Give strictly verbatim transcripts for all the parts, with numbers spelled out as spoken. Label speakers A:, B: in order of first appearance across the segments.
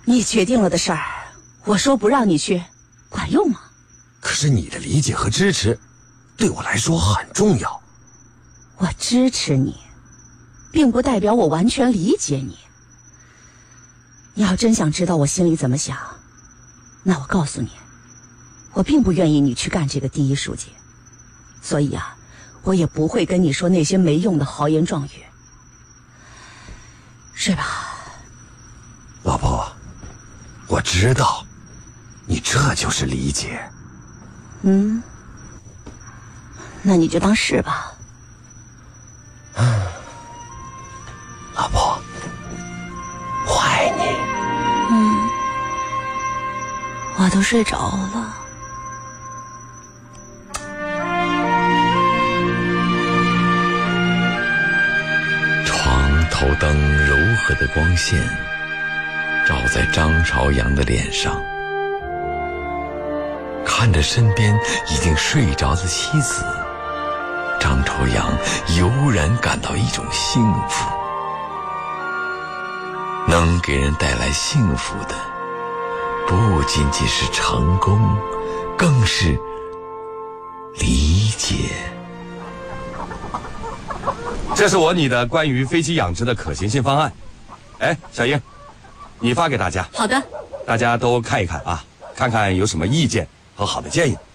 A: 你决定了的事儿，我说不让你去，管用吗？
B: 可是你的理解和支持，对我来说很重要。
A: 我支持你，并不代表我完全理解你。你要真想知道我心里怎么想，那我告诉你，我并不愿意你去干这个第一书记，所以啊，我也不会跟你说那些没用的豪言壮语。睡吧。
B: 老婆，我知道，你这就是理解。
A: 嗯，那你就当是吧。
B: 老婆，我爱你。
A: 嗯，我都睡着了。
C: 床头灯柔和的光线照在张朝阳的脸上，看着身边已经睡着的妻子，张朝阳油然感到一种幸福。能给人带来幸福的，不仅仅是成功，更是理解。
B: 这是我拟的关于飞机养殖的可行性方案。哎，小英，你发给大家。
A: 好的，
B: 大家都看一看啊，看看有什么意见和好的建议。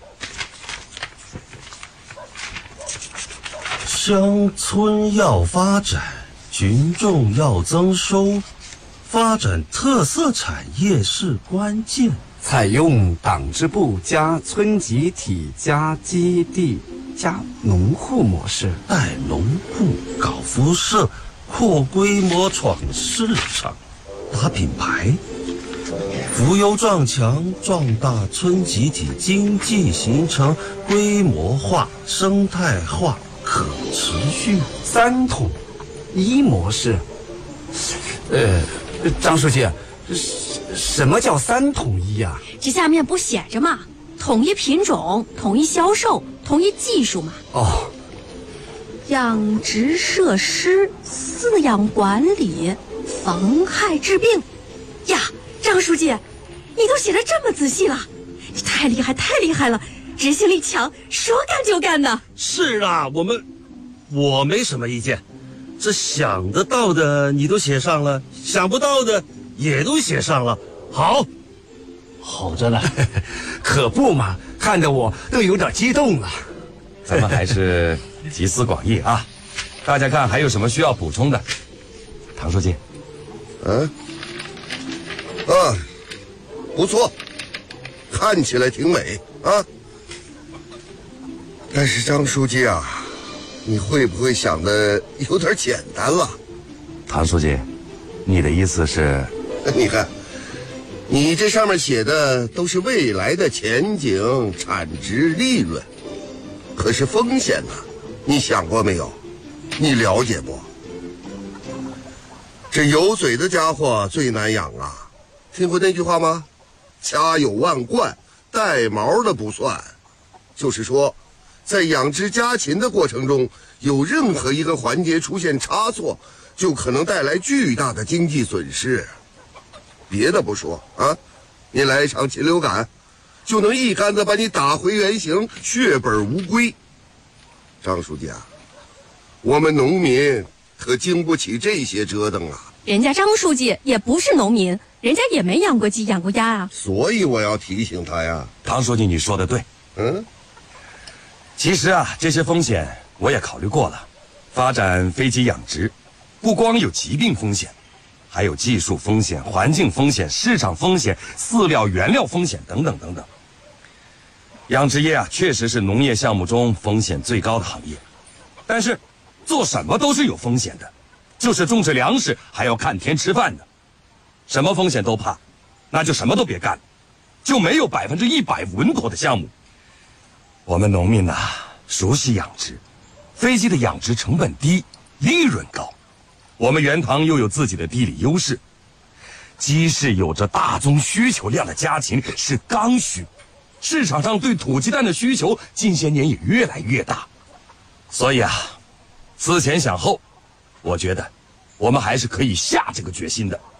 D: 乡村要发展，群众要增收，发展特色产业是关键。
E: 采用党支部加村集体加基地加农户模式，
D: 带农户搞辐射，扩规模闯市场，打品牌，扶优撞强，壮大村集体经济，形成规模化、生态化、可持续。
E: 三统一模式。呃，张书记，什么叫三统一啊？
F: 这下面不写着吗？统一品种，统一销售，统一技术嘛。
E: 哦，
F: 养殖设施，饲养管理，防害治病。呀，张书记，你都写得这么仔细了，你太厉害，太厉害了，执行力强，说干就干的。
D: 是啊，我们我没什么意见，这想得到的你都写上了，想不到的也都写上了，好，
E: 好着呢。可不嘛，看得我都有点激动了。
B: 咱们还是集思广益啊！大家看还有什么需要补充的？唐书记，
G: 嗯，啊，不错，看起来挺美啊。但是张书记啊，你会不会想的有点简单了？
B: 唐书记，你的意思是？
G: 你看，你这上面写的都是未来的前景、产值、利润，可是风险呢？你想过没有？你了解不？这有嘴的家伙最难养啊！听过那句话吗？家有万贯，带毛的不算。就是说，在养殖家禽的过程中，有任何一个环节出现差错，就可能带来巨大的经济损失。别的不说啊，你来一场禽流感，就能一竿子把你打回原形，血本无归。张书记啊，我们农民可经不起这些折腾啊。
F: 人家张书记也不是农民，人家也没养过鸡养过鸭啊。
G: 所以我要提醒他呀。
B: 唐书记，你说的对。
G: 嗯，
B: 其实啊，这些风险我也考虑过了。发展飞机养殖，不光有疾病风险，还有技术风险、环境风险、市场风险、饲料原料风险等等等等。养殖业啊，确实是农业项目中风险最高的行业，但是做什么都是有风险的，就是种植粮食还要看天吃饭的，什么风险都怕，那就什么都别干了，就没有百分之一百稳妥的项目。我们农民呐、啊，熟悉养殖，飞机的养殖成本低，利润高，我们原塘又有自己的地理优势，鸡是有着大宗需求量的家禽，是刚需。市场上对土鸡蛋的需求近些年也越来越大，所以啊，思前想后，我觉得我们还是可以下这个决心的。